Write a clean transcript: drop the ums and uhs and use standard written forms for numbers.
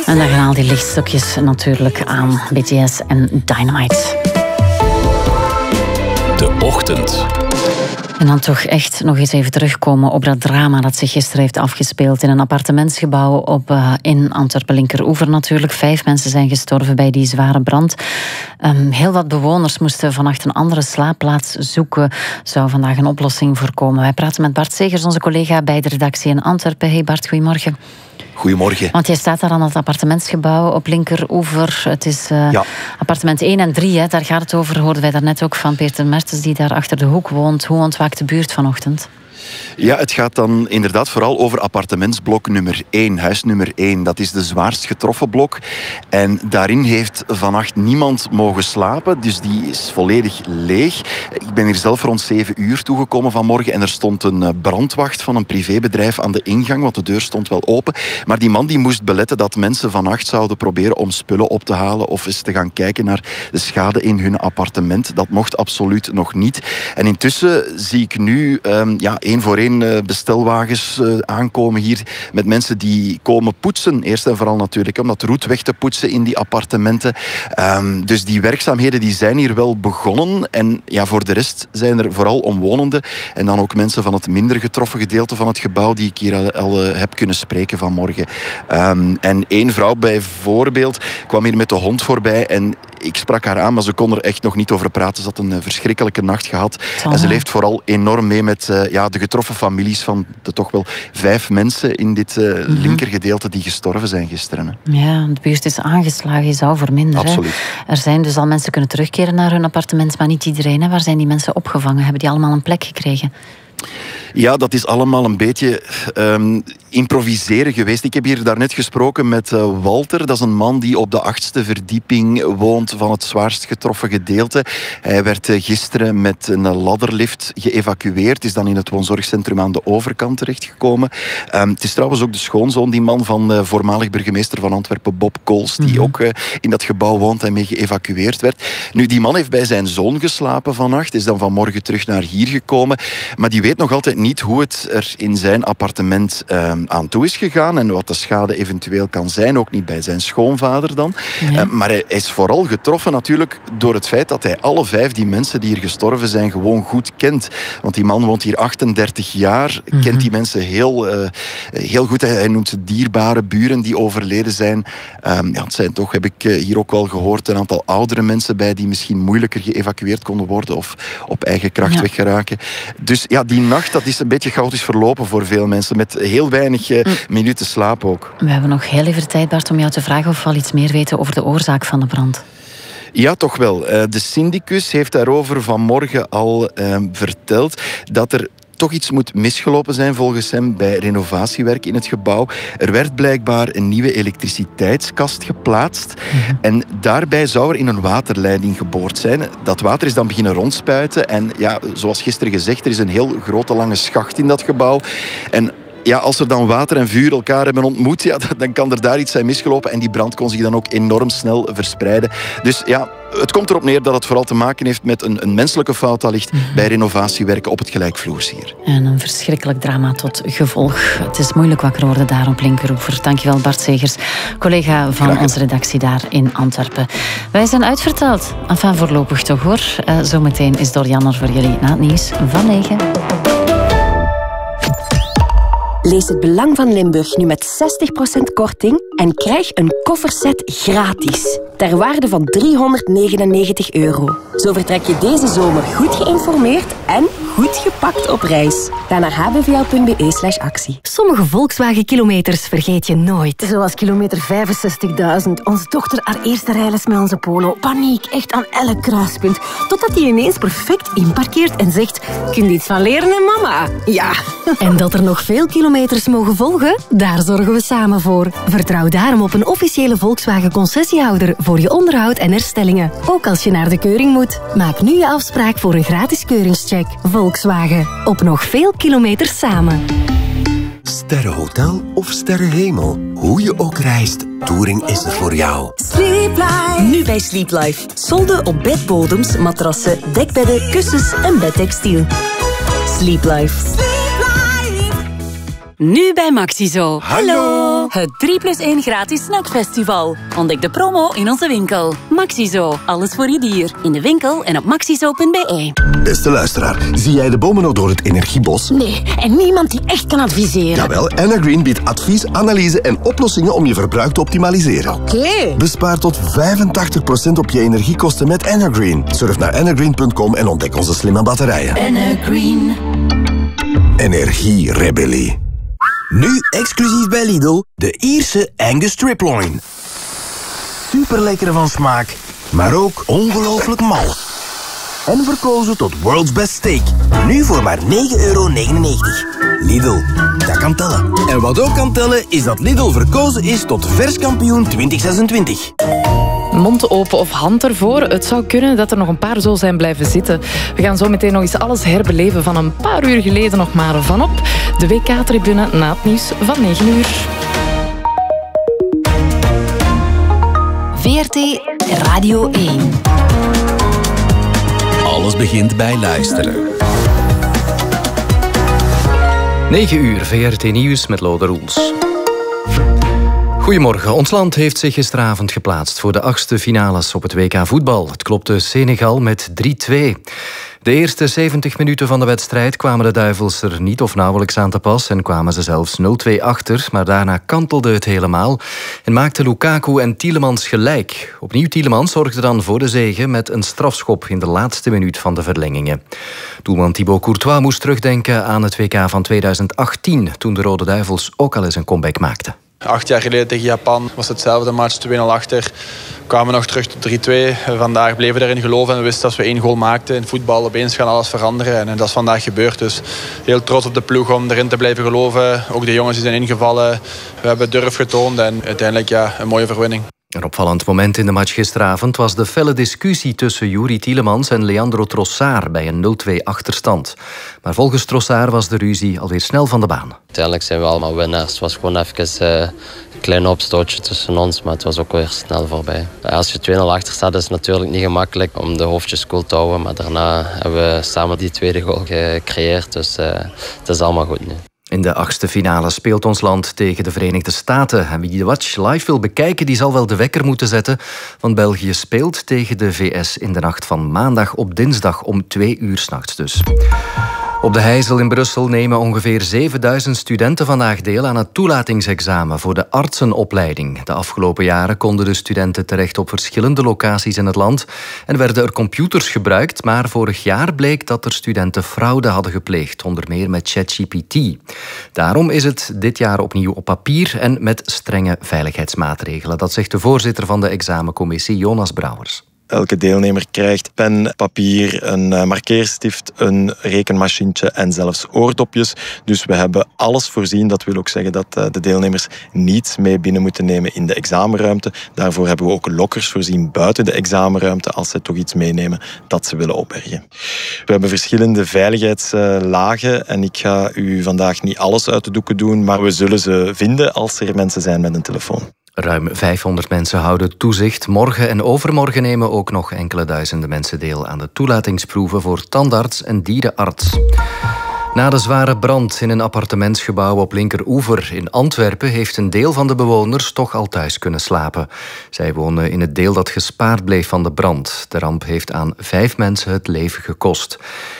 En dan gaan al die lichtstokjes natuurlijk aan. BTS en Dynamite. De Ochtend. En dan toch echt nog eens even terugkomen op dat drama dat zich gisteren heeft afgespeeld in een appartementsgebouw in Antwerpen-Linkeroever natuurlijk. 5 mensen zijn gestorven bij die zware brand. Heel wat bewoners moesten vannacht een andere slaapplaats zoeken. Zou vandaag een oplossing voorkomen. Wij praten met Bart Segers, onze collega bij de redactie in Antwerpen. Hey Bart, goedemorgen. Goedemorgen. Want jij staat daar aan het appartementsgebouw op Linkeroever. Het is appartement 1 en 3, hè. Daar gaat het over. Hoorden wij daarnet ook van Peter Mertens, die daar achter de hoek woont. Hoe ontwaakt de buurt vanochtend? Ja, het gaat dan inderdaad vooral over appartementsblok nummer 1, huis nummer 1. Dat is de zwaarst getroffen blok. En daarin heeft vannacht niemand mogen slapen, dus die is volledig leeg. Ik ben hier zelf rond 7 uur toegekomen vanmorgen en er stond een brandwacht van een privébedrijf aan de ingang, want de deur stond wel open. Maar die man die moest beletten dat mensen vannacht zouden proberen om spullen op te halen of eens te gaan kijken naar de schade in hun appartement. Dat mocht absoluut nog niet. En intussen zie ik nu één voor één bestelwagens aankomen hier met mensen die komen poetsen. Eerst en vooral natuurlijk om dat roet weg te poetsen in die appartementen. Dus die werkzaamheden die zijn hier wel begonnen. En ja, voor de rest zijn er vooral omwonenden en dan ook mensen van het minder getroffen gedeelte van het gebouw die ik hier al heb kunnen spreken vanmorgen. En één vrouw bijvoorbeeld kwam hier met de hond voorbij en ik sprak haar aan, maar ze kon er echt nog niet over praten. Ze had een verschrikkelijke nacht gehad. En ze leeft vooral enorm mee met de getroffen families van de toch wel 5 mensen in dit linkergedeelte die gestorven zijn gisteren. Hè. Ja, de buurt is aangeslagen, je zou verminderen. Absoluut. Er zijn dus al mensen kunnen terugkeren naar hun appartement, maar niet iedereen. Hè. Waar zijn die mensen opgevangen? Hebben die allemaal een plek gekregen? Ja, dat is allemaal een beetje improviseren geweest. Ik heb hier daarnet gesproken met Walter. Dat is een man die op de 8e verdieping woont van het zwaarst getroffen gedeelte. Hij werd gisteren met een ladderlift geëvacueerd. Is dan in het woonzorgcentrum aan de overkant terechtgekomen. Het is trouwens ook de schoonzoon, die man van voormalig burgemeester van Antwerpen, Bob Kools, die ook in dat gebouw woont en mee geëvacueerd werd. Nu, die man heeft bij zijn zoon geslapen vannacht. Is dan vanmorgen terug naar hier gekomen. Maar die weet nog altijd niet hoe het er in zijn appartement aan toe is gegaan en wat de schade eventueel kan zijn. Ook niet bij zijn schoonvader dan. Ja. Maar hij is vooral getroffen natuurlijk door het feit dat hij alle 5 die mensen die hier gestorven zijn gewoon goed kent. Want die man woont hier 38 jaar, kent die mensen heel goed. Hij noemt ze dierbare buren die overleden zijn. Het zijn toch, heb ik hier ook wel gehoord, een aantal oudere mensen bij die misschien moeilijker geëvacueerd konden worden of op eigen kracht weggeraken. Dus ja, die nacht, dat is een beetje chaotisch verlopen voor veel mensen, met heel weinig minuten slaap ook. We hebben nog heel even tijd, Bart, om jou te vragen of we al iets meer weten over de oorzaak van de brand. Ja, toch wel. De syndicus heeft daarover vanmorgen al verteld dat er toch iets moet misgelopen zijn volgens hem bij renovatiewerk in het gebouw. Er werd blijkbaar een nieuwe elektriciteitskast geplaatst. En daarbij zou er in een waterleiding geboord zijn. Dat water is dan beginnen rondspuiten. En ja, zoals gisteren gezegd, er is een heel grote lange schacht in dat gebouw. En ja, als er dan water en vuur elkaar hebben ontmoet, ja, dan kan er daar iets zijn misgelopen. En die brand kon zich dan ook enorm snel verspreiden. Dus ja, het komt erop neer dat het vooral te maken heeft met een menselijke fout allicht bij renovatiewerken op het gelijkvloers hier. En een verschrikkelijk drama tot gevolg. Het is moeilijk wakker worden daar op Linkeroever. Dankjewel Bart Segers, collega van onze redactie daar in Antwerpen. Wij zijn uitverteld. Enfin, voorlopig toch hoor. Zometeen is Dorian er voor jullie na het nieuws van 9. Lees Het Belang van Limburg nu met 60% korting en krijg een kofferset gratis. Ter waarde van €399. Zo vertrek je deze zomer goed geïnformeerd en goed gepakt op reis. Ga naar hbvl.be/actie. Sommige Volkswagen-kilometers vergeet je nooit. Zoals kilometer 65.000. Onze dochter haar eerste rijles met onze Polo. Paniek, echt aan elk kruispunt. Totdat hij ineens perfect inparkeert en zegt: kun je iets van leren, hè, mama? Ja. En dat er nog veel kilometers mogen volgen? Daar zorgen we samen voor. Vertrouw daarom op een officiële Volkswagen-concessiehouder voor je onderhoud en herstellingen. Ook als je naar de keuring moet. Maak nu je afspraak voor een gratis keuringscheck. Volkswagen. Op nog veel kilometers samen. Sterrenhotel of sterrenhemel. Hoe je ook reist, Touring is er voor jou. Sleep Life. Nu bij Sleep Life. Solden op bedbodems, matrassen, dekbedden, kussens en bedtextiel. Sleep Life. Nu bij Maxizo. Hallo! Het 3+1 gratis snackfestival. Ontdek de promo in onze winkel. Maxizo, alles voor je dier. In de winkel en op maxizo.be. Beste luisteraar, zie jij de bomen nog door het energiebos? Nee, en niemand die echt kan adviseren. Jawel, Energreen biedt advies, analyse en oplossingen om je verbruik te optimaliseren. Oké. Bespaar tot 85% op je energiekosten met Energreen. Surf naar energreen.com en ontdek onze slimme batterijen. Energreen. Energierebellie. Nu exclusief bij Lidl, de Ierse Angus Striploin. Super lekker van smaak, maar ook ongelooflijk mal. En verkozen tot World's Best Steak. Nu voor maar €9,99. Lidl, dat kan tellen. En wat ook kan tellen, is dat Lidl verkozen is tot verskampioen 2026. Mond open of hand ervoor. Het zou kunnen dat er nog een paar zo zijn blijven zitten. We gaan zo meteen nog eens alles herbeleven van een paar uur geleden nog maar vanop. De WK-tribune na het nieuws van 9 uur. VRT Radio 1. Alles begint bij luisteren. 9 uur, VRT Nieuws met Lode Roels. Goedemorgen. Ons land heeft zich gisteravond geplaatst voor de 8e finales op het WK voetbal. Het klopte Senegal met 3-2. De eerste 70 minuten van de wedstrijd kwamen de Duivels er niet of nauwelijks aan te pas en kwamen ze zelfs 0-2 achter, maar daarna kantelde het helemaal en maakten Lukaku en Tielemans gelijk. Opnieuw Tielemans zorgde dan voor de zege met een strafschop in de laatste minuut van de verlengingen. Doelman Thibaut Courtois moest terugdenken aan het WK van 2018, toen de Rode Duivels ook al eens een comeback maakten. 8 jaar geleden tegen Japan was hetzelfde match, 2-0 achter. We kwamen nog terug tot 3-2. Vandaag bleven we erin geloven en we wisten als we 1 goal maakten in voetbal, opeens gaan alles veranderen. En dat is vandaag gebeurd. Dus heel trots op de ploeg om erin te blijven geloven. Ook de jongens die zijn ingevallen. We hebben durf getoond en uiteindelijk een mooie verwinning. Een opvallend moment in de match gisteravond was de felle discussie tussen Youri Tielemans en Leandro Trossard bij een 0-2 achterstand. Maar volgens Trossard was de ruzie alweer snel van de baan. Uiteindelijk zijn we allemaal winnaars. Het was gewoon even een klein opstootje tussen ons, maar het was ook weer snel voorbij. Als je 2-0 achter staat is het natuurlijk niet gemakkelijk om de hoofdjes koel te houden, maar daarna hebben we samen die tweede goal gecreëerd, dus het is allemaal goed nu. In de 8e finale speelt ons land tegen de Verenigde Staten. En wie de match live wil bekijken, die zal wel de wekker moeten zetten. Want België speelt tegen de VS in de nacht van maandag op dinsdag om 2 uur 's nachts dus. Op de Heijzel in Brussel nemen ongeveer 7000 studenten vandaag deel aan het toelatingsexamen voor de artsenopleiding. De afgelopen jaren konden de studenten terecht op verschillende locaties in het land en werden er computers gebruikt, maar vorig jaar bleek dat er studenten fraude hadden gepleegd, onder meer met ChatGPT. Daarom is het dit jaar opnieuw op papier en met strenge veiligheidsmaatregelen. Dat zegt de voorzitter van de examencommissie, Jonas Brouwers. Elke deelnemer krijgt pen, papier, een markeerstift, een rekenmachientje en zelfs oordopjes. Dus we hebben alles voorzien. Dat wil ook zeggen dat de deelnemers niets mee binnen moeten nemen in de examenruimte. Daarvoor hebben we ook lokkers voorzien buiten de examenruimte als ze toch iets meenemen dat ze willen opbergen. We hebben verschillende veiligheidslagen en ik ga u vandaag niet alles uit de doeken doen, maar we zullen ze vinden als er mensen zijn met een telefoon. Ruim 500 mensen houden toezicht. Morgen en overmorgen nemen ook nog enkele duizenden mensen deel aan de toelatingsproeven voor tandarts en dierenarts. Na de zware brand in een appartementsgebouw op Linkeroever in Antwerpen heeft een deel van de bewoners toch al thuis kunnen slapen. Zij wonen in het deel dat gespaard bleef van de brand. De ramp heeft aan 5 mensen het leven gekost.